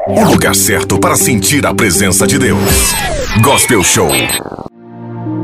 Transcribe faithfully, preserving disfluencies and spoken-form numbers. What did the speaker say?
O lugar certo para sentir a presença de Deus. Gospel Show.